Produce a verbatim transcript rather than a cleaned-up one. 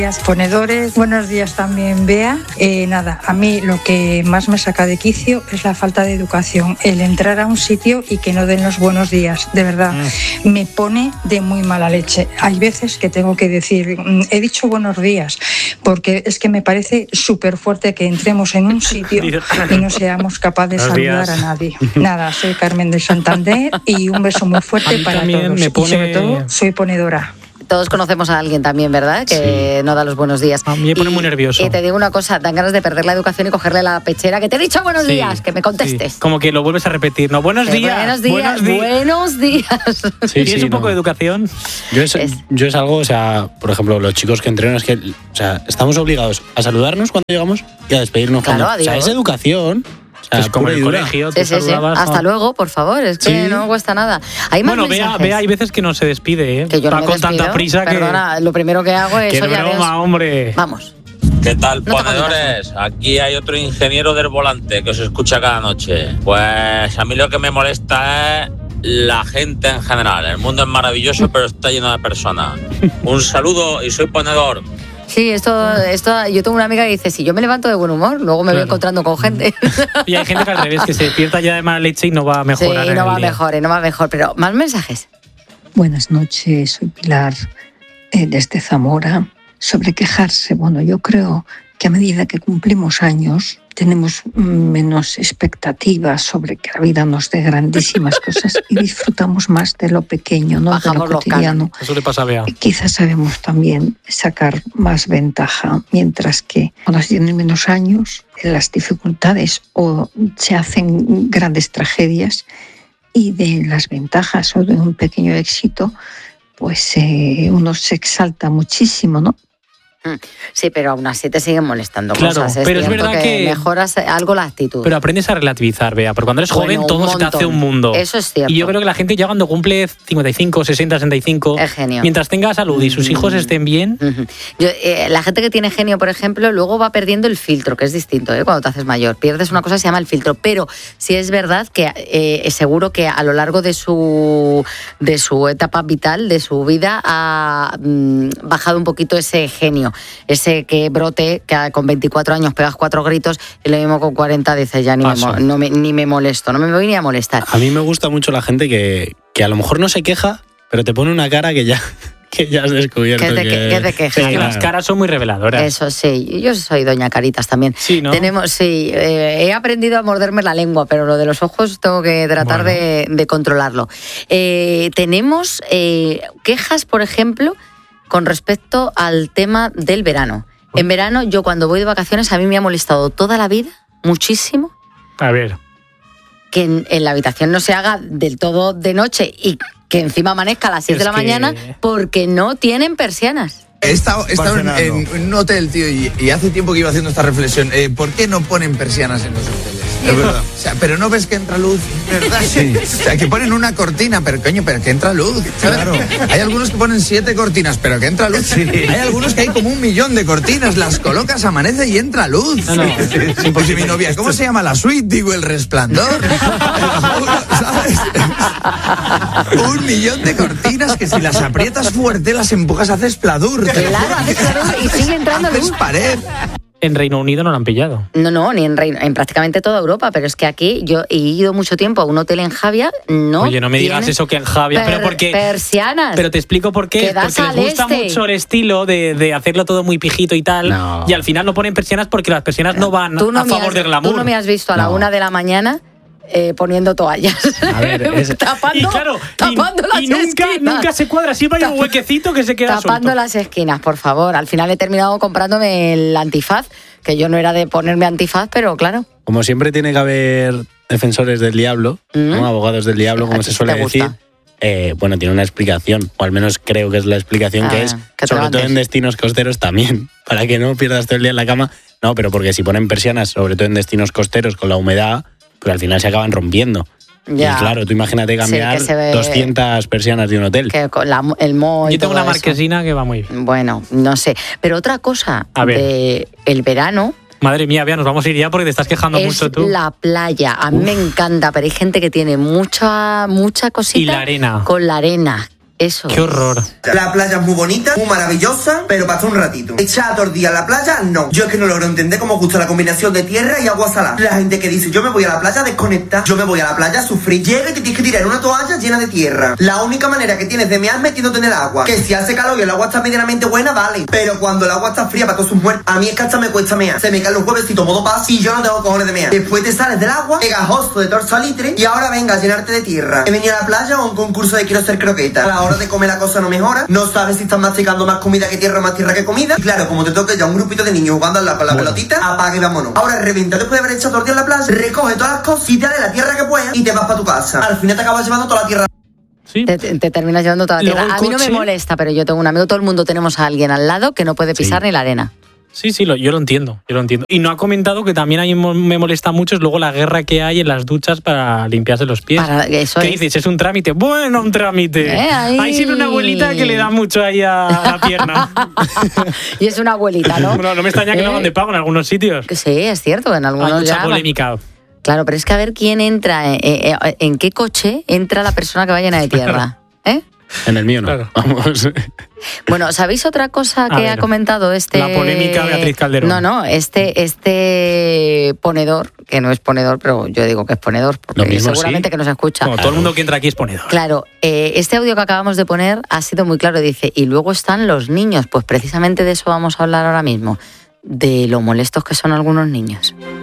Ponedores, buenos días también, Bea. Eh, nada, a mí lo que más me saca de quicio es la falta de educación, el entrar a un sitio y que no den los buenos días, de verdad, mm. me pone de muy mala leche. Hay veces que tengo que decir, he dicho buenos días, porque es que me parece súper fuerte que entremos en un sitio y no seamos capaces de saludar a nadie. Nada, soy Carmen de Santander y un beso muy fuerte para todos. Me pone... Y sobre todo, soy ponedora. Todos conocemos a alguien también, ¿verdad? Que sí. no da los buenos días. A mí me pone y, muy nervioso. Y te digo una cosa, dan ganas de perder la educación y cogerle la pechera. Que te he dicho buenos sí, días, que me contestes. Sí. Como que lo vuelves a repetir, ¿no? Buenos sí, días. Buenos días, buenos, di- buenos días. Sí, ¿Tienes sí, un poco no. de educación? Yo es, es. yo es algo, o sea, por ejemplo, los chicos que entrenan, es que, o sea, estamos obligados a saludarnos cuando llegamos y a despedirnos. Claro, cuando, adiós. O sea, es educación. Es como en el colegio. Sí, sí, sí. Hasta ¿no? luego, por favor, es que sí. no cuesta nada. Hay más bueno, vea, vea, hay veces que no se despide, ¿eh? Que yo no Va me con despido. tanta prisa Perdona, que... lo primero que hago es... ¡Qué oye, broma, adiós. hombre! Vamos. ¿Qué tal, no ponedores? Aquí hay otro ingeniero del volante que os escucha cada noche. Pues a mí lo que me molesta es la gente en general. El mundo es maravilloso, pero está lleno de personas. Un saludo y soy ponedor. Sí, esto, esto, yo tengo una amiga que dice, si yo me levanto de buen humor, luego me claro. voy encontrando con gente. Y hay gente que al revés, que se despierta ya de mala leche y no va a mejorar. Sí, no va día. mejor, no va mejor, pero más mensajes. Buenas noches, soy Pilar eh, desde Zamora. Sobre quejarse, bueno, yo creo que a medida que cumplimos años tenemos menos expectativas sobre que la vida nos dé grandísimas cosas y disfrutamos más de lo pequeño, no Bajamos de lo cotidiano. Eso le pasa a Bea. Quizás sabemos también sacar más ventaja, mientras que cuando se tienen menos años, las dificultades o se hacen grandes tragedias y de las ventajas o de un pequeño éxito, pues eh, uno se exalta muchísimo, ¿no? Sí, pero aún así te siguen molestando claro, cosas. Es pero es verdad que, que mejoras algo la actitud. Pero aprendes a relativizar, Bea, porque cuando eres bueno, joven todo se te hace un mundo. Eso es cierto. Y yo creo que la gente ya cuando cumple cincuenta y cinco, sesenta, sesenta y cinco, es genio. Mientras tenga salud y sus mm-hmm. hijos estén bien... Mm-hmm. Yo, eh, la gente que tiene genio, por ejemplo, luego va perdiendo el filtro, que es distinto, ¿eh? Cuando te haces mayor. Pierdes una cosa que se llama el filtro, pero sí es verdad que eh, seguro que a lo largo de su, de su etapa vital, de su vida, ha mm, bajado un poquito ese genio, ese que brote, que con veinticuatro años pegas cuatro gritos y lo mismo con cuarenta dices ya ni me, no me, ni me molesto, no me voy ni a molestar. A mí me gusta mucho la gente que, que a lo mejor no se queja, pero te pone una cara que ya... que ya has descubierto que te, que... que te quejas. Es que las caras son muy reveladoras. Eso sí, yo soy doña Caritas también. Sí, ¿no? Tenemos, sí, eh, he aprendido a morderme la lengua, pero lo de los ojos tengo que tratar bueno. de, de controlarlo. Eh, tenemos eh, quejas, por ejemplo, con respecto al tema del verano. En verano, yo cuando voy de vacaciones, a mí me ha molestado toda la vida, muchísimo. A ver. Que en, en la habitación no se haga del todo de noche y que encima amanezca a las seis de la que... mañana porque no tienen persianas. He estado, he estado en, en, en un hotel, tío, y, y hace tiempo que iba haciendo esta reflexión. Eh, ¿Por qué no ponen persianas en los hoteles? Es verdad. O sea, pero no ves que entra luz, ¿verdad? Sí. O sea, que ponen una cortina, pero coño, pero que entra luz. ¿Sabes? Claro. Hay algunos que ponen siete cortinas, pero que entra luz. Sí. Hay algunos que hay como un millón de cortinas, las colocas, amanece y entra luz. No, no. Sí, sí, pues mi novia, ¿cómo se llama la suite? Digo, El Resplandor. ¿Sabes? Un millón de cortinas que si las aprietas fuerte, las empujas, haces pladur. Claro, haces pladur y sigue entrando haces luz. pared. En Reino Unido no lo han pillado. No, no, ni en, Reino, en prácticamente toda Europa, pero es que aquí yo he ido mucho tiempo a un hotel en Javia, no. Oye, no me digas eso que en Javia, per, pero porque persianas. Pero te explico por qué, porque les gusta este. mucho el estilo de, de hacerlo todo muy pijito y tal, no. Y al final no ponen persianas porque las persianas no van no a favor has, del glamour. Tú no me has visto a la no. una de la mañana Eh, poniendo toallas. A ver, es... tapando, y claro, tapando y, las y nunca, esquinas. Nunca se cuadra, siempre hay un huequecito que se queda tapando suelto. las esquinas, por favor. Al final he terminado comprándome el antifaz, que yo no era de ponerme antifaz, pero claro. Como siempre tiene que haber defensores del diablo, ¿Mm? ¿no? Abogados del diablo, como se suele decir. Eh, bueno, tiene una explicación, o al menos creo que es la explicación, ah, que es, que sobre todo en destinos costeros también, para que no pierdas todo el día en la cama. No, pero porque si ponen persianas, sobre todo en destinos costeros, con la humedad, pues al final se acaban rompiendo. Ya. Y claro, tú imagínate cambiar sí, ve... doscientas persianas de un hotel. Que con la, el moho y Yo tengo todo una marquesina eso. Que va muy bien. Bueno, no sé. Pero otra cosa a ver. de el verano... Madre mía, Bea, nos vamos a ir ya porque te estás quejando es mucho tú. La playa. A mí Uf. me encanta, pero hay gente que tiene mucha, mucha cosita. Y la arena. Con la arena. Eso Qué horror. La playa es muy bonita, muy maravillosa, pero para un ratito. Echar todo el día a la playa, no. Yo es que no logro entender cómo gusta la combinación de tierra y agua salada. La gente que dice, yo me voy a la playa a desconectar, yo me voy a la playa a sufrir. Llega y te tienes que tirar en una toalla llena de tierra. La única manera que tienes de mear es metiéndote en el agua. Que si hace calor y el agua está medianamente buena, vale. Pero cuando el agua está fría para todos sus muertos, a mí es que hasta me cuesta mear. Se me caen los huevecitos modo paz y yo no tengo cojones de mear. Después te sales del agua, pegajoso de torso a litre, y ahora venga a llenarte de tierra. He venido a la playa a un concurso de quiero ser croqueta. A la hora de comer la cosa no mejora. No sabes si estás masticando más comida que tierra o más tierra que comida. Y claro, como te toque ya un grupito de niños jugando al lado con la bueno. pelotita, apaga y vámonos. Ahora reventa después de haber echado todo el día en la playa, recoge todas las cositas de la tierra que puedas y te vas para tu casa. Al final te acabas llevando toda la tierra. Sí. Te, te terminas llevando toda la tierra. A mí no me molesta, pero yo tengo un amigo, todo el mundo tenemos a alguien al lado que no puede pisar sí. ni la arena. Sí, sí, lo, yo lo entiendo, yo lo entiendo. Y no ha comentado que también a mí me molesta mucho es luego la guerra que hay en las duchas para limpiarse los pies. Para, eso ¿Qué es. dices? ¿Es un trámite? Bueno, un trámite. Eh, ahí. Hay sido una abuelita que le da mucho ahí a la pierna. Y es una abuelita, ¿no? No, no me extraña que eh. lo hagan de pago en algunos sitios. Sí, es cierto, en algunos hay mucha ya polémica. Claro, pero es que a ver quién entra, eh, eh, en qué coche entra la persona que va llena de tierra. ¿Eh? En el mío no, claro. Vamos. Bueno, ¿sabéis otra cosa que ha comentado este...? La polémica Beatriz Calderón. No, no, este, este ponedor, que no es ponedor, pero yo digo que es ponedor, porque mismo, seguramente sí. que nos escucha. Como todo el mundo que entra aquí es ponedor. Claro, eh, este audio que acabamos de poner ha sido muy claro, dice, y luego están los niños, pues precisamente de eso vamos a hablar ahora mismo, de lo molestos que son algunos niños.